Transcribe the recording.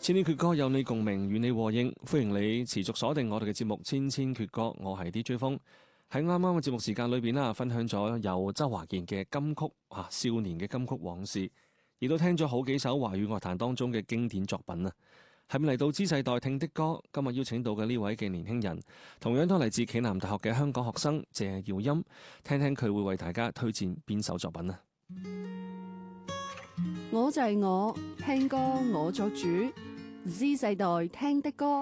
千千闕歌有你共鳴，與你和應，歡迎你持續鎖定我哋嘅節目《千千闕歌》，我係 DJ 風。喺啱啱嘅節目時間裏邊啦，分享咗由周華健嘅金曲少年嘅金曲往事，亦都聽咗好幾首華語樂壇當中嘅經典作品啊。係咪嚟到 Z 世代聽的歌？今日邀請到嘅呢位嘅年輕人，同樣都嚟自暨南大學嘅香港學生謝耀鑫，聽聽佢會為大家推薦邊首作品啊。 我就係我，聽歌我作主，Z 世代聽的歌。